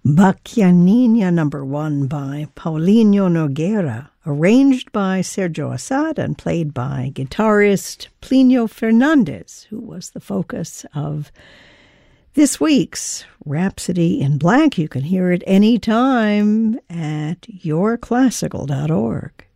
Bacchianina Number 1 by Paulinho Nogueira, arranged by Sergio Assad and played by guitarist Plinio Fernandes, who was the focus of this week's Rhapsody in Black. You can hear it anytime at yourclassical.org.